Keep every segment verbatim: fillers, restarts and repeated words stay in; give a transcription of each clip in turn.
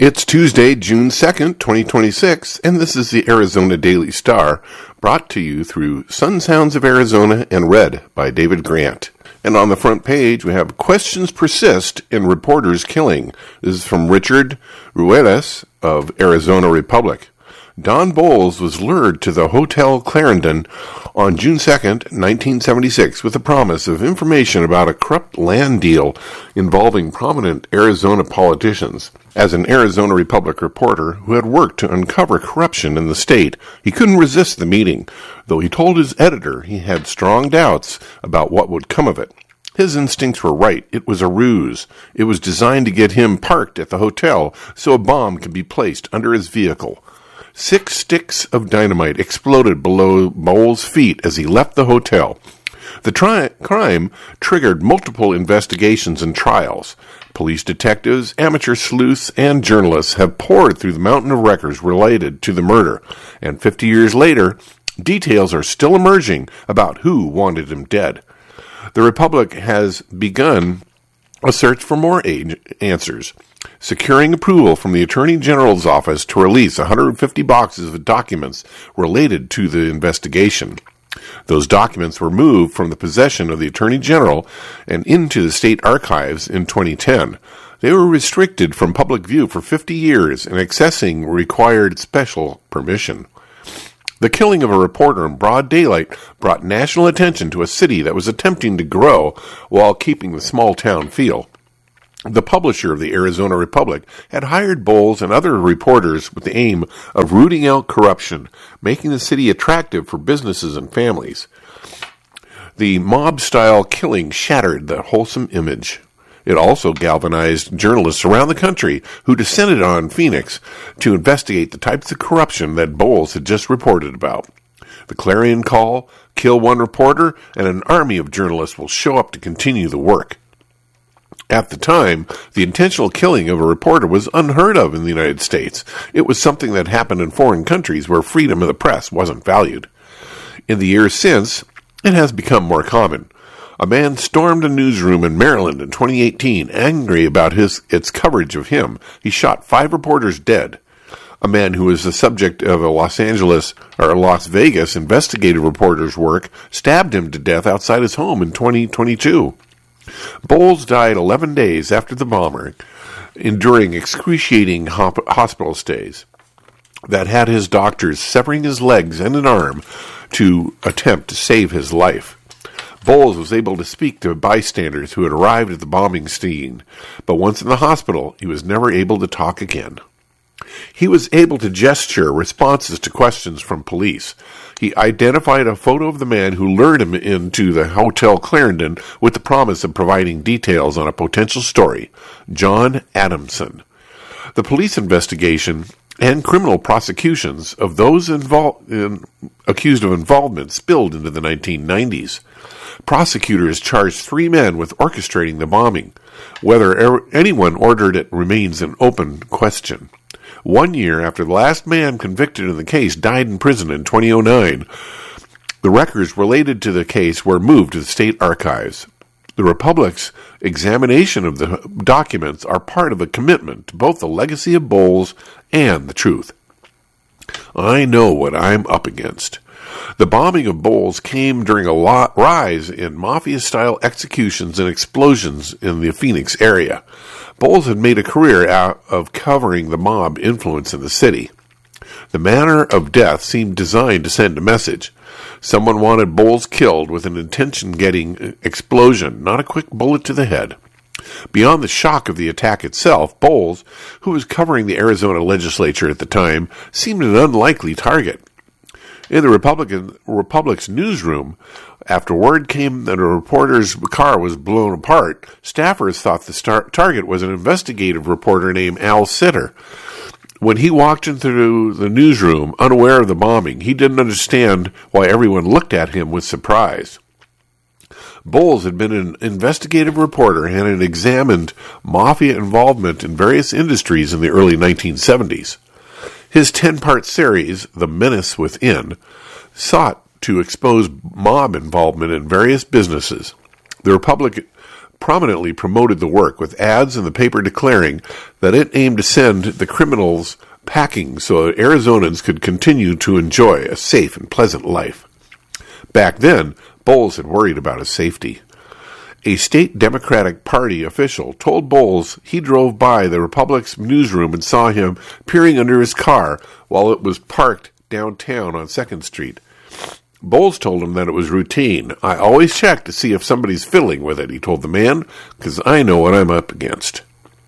It's Tuesday, June second, twenty twenty-six, and this is the Arizona Daily Star, brought to you through Sun Sounds of Arizona and read by David Grant. And on the front page, we have Questions Persist in Reporters Killing. This is from Richard Ruelas of Arizona Republic. Don Bolles was lured to the Hotel Clarendon on June second, nineteen seventy-six, with the promise of information about a corrupt land deal involving prominent Arizona politicians. As an Arizona Republic reporter who had worked to uncover corruption in the state, he couldn't resist the meeting, though he told his editor he had strong doubts about what would come of it. His instincts were right. It was a ruse. It was designed to get him parked at the hotel so a bomb could be placed under his vehicle. Six sticks of dynamite exploded below Bolles' feet as he left the hotel. The tri- crime triggered multiple investigations and trials. Police detectives, amateur sleuths, and journalists have poured through the mountain of records related to the murder, and fifty years later, details are still emerging about who wanted him dead. The Republic has begun a search for more age- answers, securing approval from the Attorney General's office to release one hundred fifty boxes of documents related to the investigation. Those documents were moved from the possession of the Attorney General and into the state archives in twenty ten. They were restricted from public view for fifty years, and accessing required special permission. The killing of a reporter in broad daylight brought national attention to a city that was attempting to grow while keeping the small-town feel. The publisher of the Arizona Republic had hired Bolles and other reporters with the aim of rooting out corruption, making the city attractive for businesses and families. The mob-style killing shattered the wholesome image. It also galvanized journalists around the country who descended on Phoenix to investigate the types of corruption that Bolles had just reported about. The clarion call, kill one reporter, and an army of journalists will show up to continue the work. At the time, the intentional killing of a reporter was unheard of in the United States. It was something that happened in foreign countries where freedom of the press wasn't valued. In the years since, it has become more common. A man stormed a newsroom in Maryland in twenty eighteen, angry about his its coverage of him. He shot five reporters dead. A man who was the subject of a Los Angeles or Las Vegas investigative reporter's work stabbed him to death outside his home in twenty twenty-two. Bolles died eleven days after the bombing, enduring excruciating hop- hospital stays that had his doctors severing his legs and an arm to attempt to save his life. Bolles was able to speak to bystanders who had arrived at the bombing scene, but once in the hospital, he was never able to talk again. He was able to gesture responses to questions from police. He identified a photo of the man who lured him into the Hotel Clarendon with the promise of providing details on a potential story, John Adamson. The police investigation and criminal prosecutions of those involved in, accused of involvement spilled into the nineteen nineties. Prosecutors charged three men with orchestrating the bombing. Whether er- anyone ordered it remains an open question. One year after the last man convicted in the case died in prison in two thousand nine, the records related to the case were moved to the state archives. The Republic's examination of the documents are part of a commitment to both the legacy of Bolles and the truth. I know what I'm up against. The bombing of Bolles came during a lot rise in mafia-style executions and explosions in the Phoenix area. Bolles had made a career out of covering the mob influence in the city. The manner of death seemed designed to send a message. Someone wanted Bolles killed with an intention-getting explosion, not a quick bullet to the head. Beyond the shock of the attack itself, Bolles, who was covering the Arizona legislature at the time, seemed an unlikely target. In the Republican Republic's newsroom, after word came that a reporter's car was blown apart, staffers thought the star- target was an investigative reporter named Al Sitter. When he walked into the newsroom, unaware of the bombing, he didn't understand why everyone looked at him with surprise. Bolles had been an investigative reporter and had examined mafia involvement in various industries in the early nineteen seventies. His ten-part series, The Menace Within, sought to expose mob involvement in various businesses. The Republic prominently promoted the work with ads in the paper declaring that it aimed to send the criminals packing so that Arizonans could continue to enjoy a safe and pleasant life. Back then, Bowles had worried about his safety. A state Democratic Party official told Bowles he drove by the Republic's newsroom and saw him peering under his car while it was parked downtown on second street. Bowles told him that it was routine. "I always check to see if somebody's fiddling with it," he told the man, "because I know what I'm up against."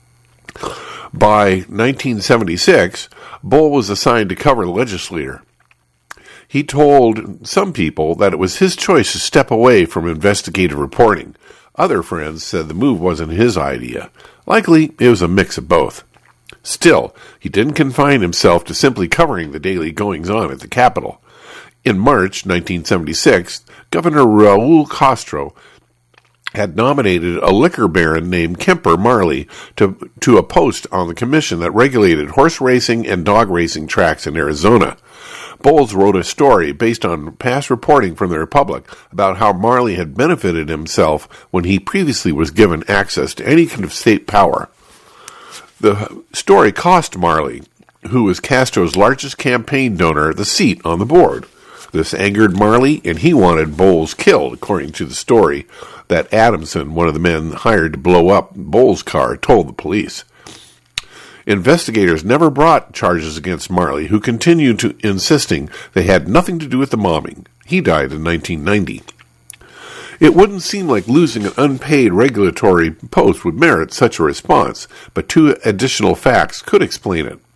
By nineteen seventy-six, Bowles was assigned to cover the legislature. He told some people that it was his choice to step away from investigative reporting. Other friends said the move wasn't his idea. Likely, it was a mix of both. Still, he didn't confine himself to simply covering the daily goings-on at the Capitol. In March nineteen seventy-six, Governor Raul Castro had nominated a liquor baron named Kemper Marley to, to a post on the commission that regulated horse racing and dog racing tracks in Arizona. Bowles wrote a story based on past reporting from the Republic about how Marley had benefited himself when he previously was given access to any kind of state power. The story cost Marley, who was Castro's largest campaign donor, the seat on the board. This angered Marley, and he wanted Bowles killed, according to the story that Adamson, one of the men hired to blow up Bowles' car, told the police. Investigators never brought charges against Marley, who continued to insisting they had nothing to do with the bombing. He died in nineteen ninety. It wouldn't seem like losing an unpaid regulatory post would merit such a response, but two additional facts could explain it.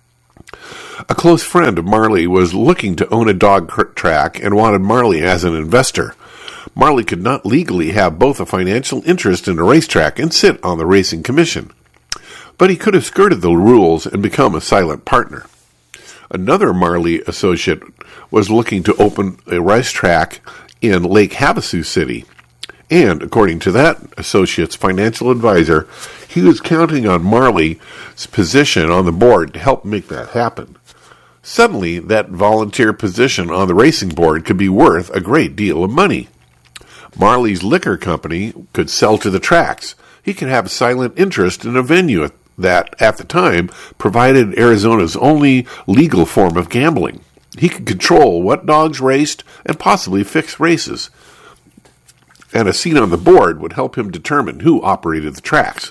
A close friend of Marley was looking to own a dog track and wanted Marley as an investor. Marley could not legally have both a financial interest in a racetrack and sit on the racing commission, but he could have skirted the rules and become a silent partner. Another Marley associate was looking to open a racetrack in Lake Havasu City, and according to that associate's financial advisor, he was counting on Marley's position on the board to help make that happen. Suddenly, that volunteer position on the racing board could be worth a great deal of money. Marley's liquor company could sell to the tracks. He could have a silent interest in a venue that, at the time, provided Arizona's only legal form of gambling. He could control what dogs raced and possibly fix races. And a seat on the board would help him determine who operated the tracks.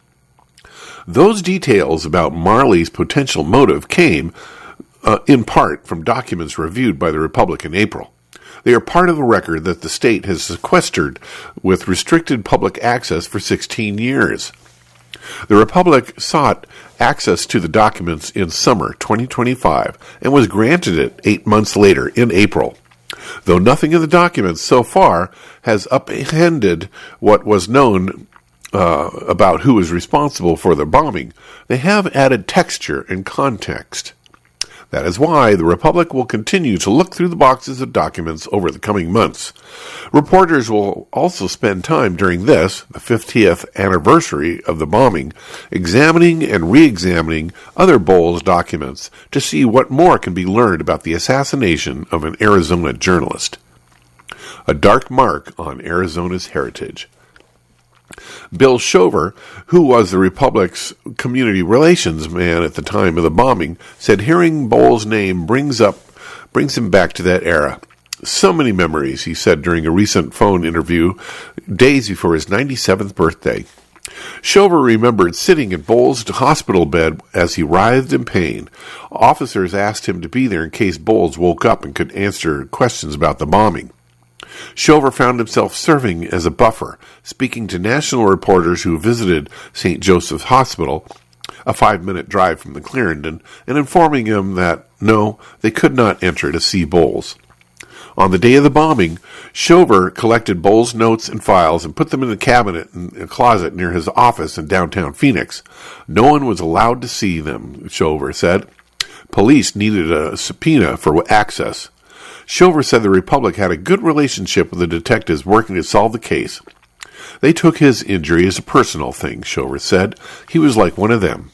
Those details about Marley's potential motive came, uh, in part, from documents reviewed by the Republic in April. They are part of a record that the state has sequestered with restricted public access for sixteen years. The Republic sought access to the documents in summer twenty twenty-five and was granted it eight months later in April. Though nothing in the documents so far has upended what was known uh, about who was responsible for the bombing, they have added texture and context. That is why the Republic will continue to look through the boxes of documents over the coming months. Reporters will also spend time during this, the fiftieth anniversary of the bombing, examining and re-examining other Bowles documents to see what more can be learned about the assassination of an Arizona journalist. A dark mark on Arizona's heritage. Bill Shover, who was the Republic's community relations man at the time of the bombing, said hearing Bowles' name brings up brings him back to that era. So many memories, he said during a recent phone interview days before his ninety-seventh birthday. Shover remembered sitting in Bowles' hospital bed as he writhed in pain. Officers asked him to be there in case Bowles woke up and could answer questions about the bombing. Shover found himself serving as a buffer, speaking to national reporters who visited Saint Joseph's Hospital, a five-minute drive from the Clarendon, and informing them that, no, they could not enter to see Bowles. On the day of the bombing, Shover collected Bowles' notes and files and put them in a cabinet in a closet near his office in downtown Phoenix. No one was allowed to see them, Shover said. Police needed a subpoena for access. Shover said the Republic had a good relationship with the detectives working to solve the case. They took his injury as a personal thing, Shover said. He was like one of them.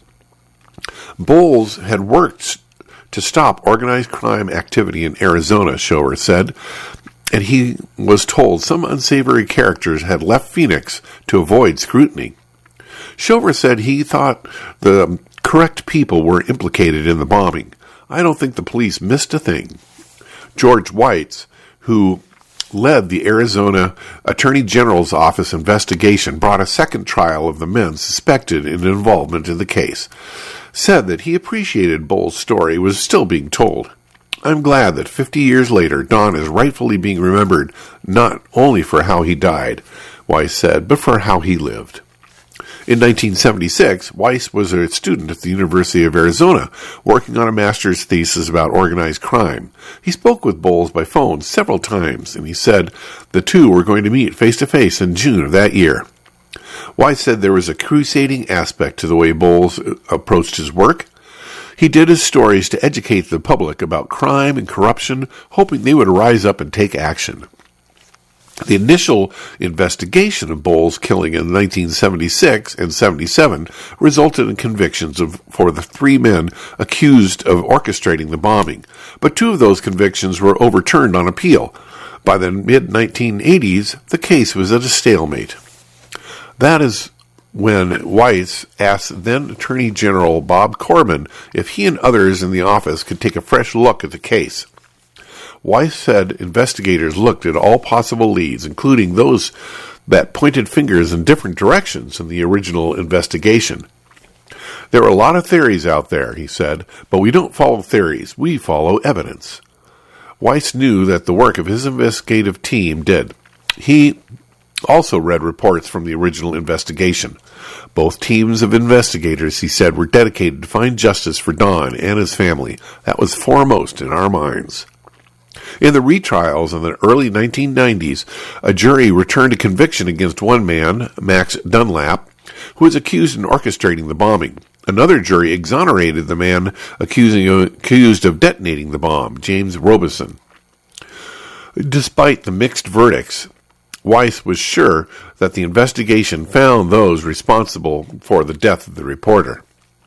Bowles had worked to stop organized crime activity in Arizona, Shover said. and he was told some unsavory characters had left Phoenix to avoid scrutiny. Shover said he thought the correct people were implicated in the bombing. I don't think the police missed a thing. George Weitz, who led the Arizona Attorney General's office investigation, brought a second trial of the men suspected in involvement in the case, said that he appreciated Bowles' story was still being told. I'm glad that fifty years later, Don is rightfully being remembered not only for how he died, Weiss said, but for how he lived. In nineteen seventy-six, Weiss was a student at the University of Arizona, working on a master's thesis about organized crime. He spoke with Bowles by phone several times, and he said the two were going to meet face-to-face in June of that year. Weiss said there was a crusading aspect to the way Bowles approached his work. He did his stories to educate the public about crime and corruption, hoping they would rise up and take action. The initial investigation of Bowles' killing in nineteen seventy-six and seventy-seven resulted in convictions of, for the three men accused of orchestrating the bombing, but two of those convictions were overturned on appeal. By the mid nineteen eighties, the case was at a stalemate. That is when Weiss asked then Attorney General Bob Corbin if he and others in the office could take a fresh look at the case. Weiss said investigators looked at all possible leads, including those that pointed fingers in different directions in the original investigation. There are a lot of theories out there, he said, but we don't follow theories, we follow evidence. Weiss knew that the work of his investigative team did. He also read reports from the original investigation. Both teams of investigators, he said, were dedicated to find justice for Don and his family. That was foremost in our minds. In the retrials in the early nineteen nineties, a jury returned a conviction against one man, Max Dunlap, who was accused in orchestrating the bombing. Another jury exonerated the man accusing, accused of detonating the bomb, James Robeson. Despite the mixed verdicts, Weiss was sure that the investigation found those responsible for the death of the reporter.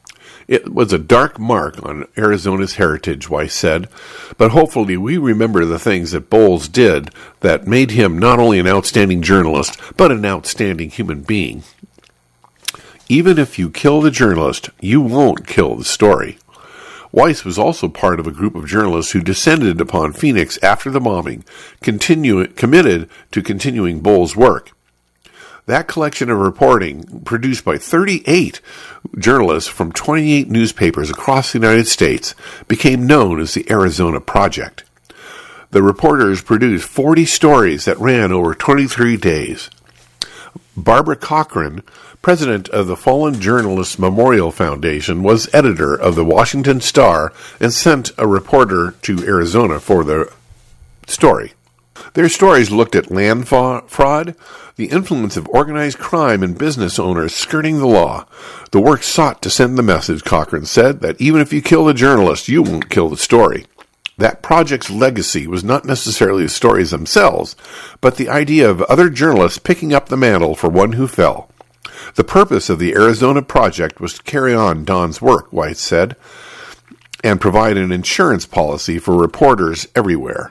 It was a dark mark on Arizona's heritage, Weiss said, but hopefully we remember the things that Bowles did that made him not only an outstanding journalist, but an outstanding human being. Even if you kill the journalist, you won't kill the story. Weiss was also part of a group of journalists who descended upon Phoenix after the bombing, continue, committed to continuing Bowles' work. That collection of reporting, produced by thirty-eight journalists from twenty-eight newspapers across the United States, became known as the Arizona Project. The reporters produced forty stories that ran over twenty-three days. Barbara Cochran, president of the Fallen Journalists Memorial Foundation, was editor of the Washington Star and sent a reporter to Arizona for the story. Their stories looked at land fraud, the influence of organized crime and business owners skirting the law. The work sought to send the message, Cochran said, that even if you kill the journalist, you won't kill the story. That project's legacy was not necessarily the stories themselves, but the idea of other journalists picking up the mantle for one who fell. The purpose of the Arizona Project was to carry on Don's work, Weiss said, and provide an insurance policy for reporters everywhere.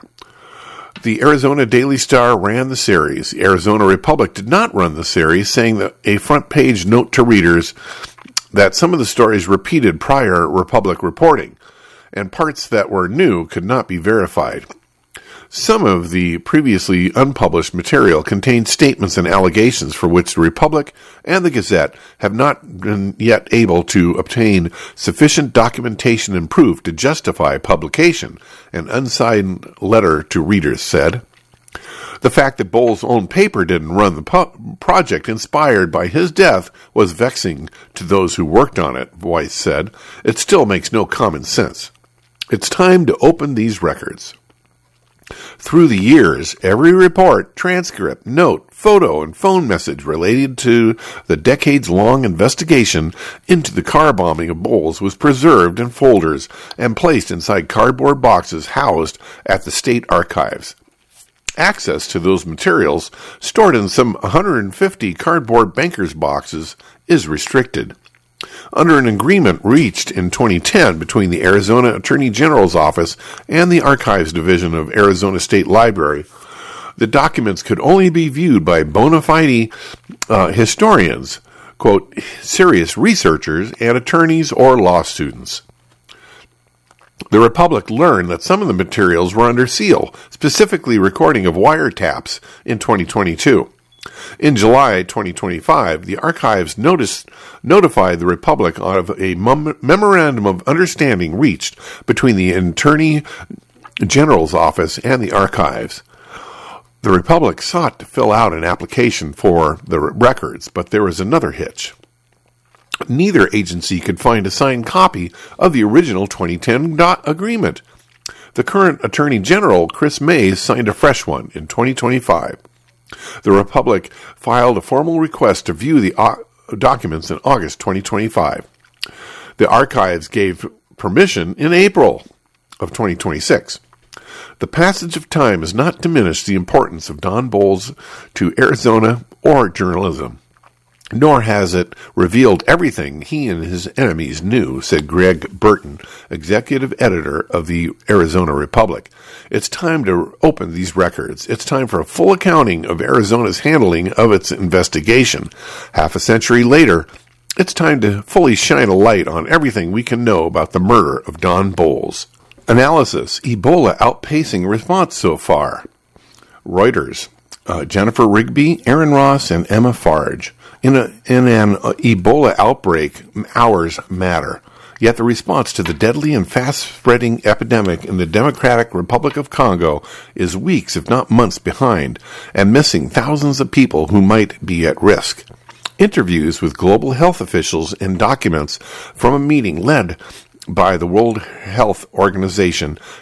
The Arizona Daily Star ran the series. The Arizona Republic did not run the series, saying that a front-page note to readers that some of the stories repeated prior Republic reporting, and parts that were new could not be verified. Some of the previously unpublished material contained statements and allegations for which the Republic and the Gazette have not been yet able to obtain sufficient documentation and proof to justify publication, an unsigned letter to readers said. The fact that Bowles' own paper didn't run the pu- project inspired by his death was vexing to those who worked on it, Weiss said. It still makes no common sense. It's time to open these records. Through the years, every report, transcript, note, photo, and phone message related to the decades-long investigation into the car bombing of Bowles was preserved in folders and placed inside cardboard boxes housed at the state archives. Access to those materials, stored in some one hundred fifty cardboard banker's boxes, is restricted. Under an agreement reached in twenty ten between the Arizona Attorney General's Office and the Archives Division of Arizona State Library, The documents could only be viewed by bona fide uh, historians, quote, serious researchers and attorneys or law students. The Republic learned that some of the materials were under seal, specifically recording of wiretaps in twenty twenty-two. In July twenty twenty-five, the archives noticed, notified the Republic of a mem- memorandum of understanding reached between the Attorney General's office and the archives. The Republic sought to fill out an application for the records, but there was another hitch. Neither agency could find a signed copy of the original twenty ten agreement. The current Attorney General, Chris Mays, signed a fresh one in twenty twenty-five. The Republic filed a formal request to view the uh, documents in August twenty twenty-five. The archives gave permission in April of twenty twenty-six. The passage of time has not diminished the importance of Don Bolles to Arizona or journalism, nor has it revealed everything he and his enemies knew, said Greg Burton, executive editor of the Arizona Republic. It's time to open these records. It's time for a full accounting of Arizona's handling of its investigation. Half a century later, it's time to fully shine a light on everything we can know about the murder of Don Bolles. Analysis: Ebola outpacing response so far. Reuters. Uh, Jennifer Rigby, Aaron Ross, and Emma Farge. In, a, in an uh, Ebola outbreak, hours matter. Yet the response to the deadly and fast-spreading epidemic in the Democratic Republic of Congo is weeks, if not months, behind, and missing thousands of people who might be at risk. Interviews with global health officials and documents from a meeting led by the World Health Organization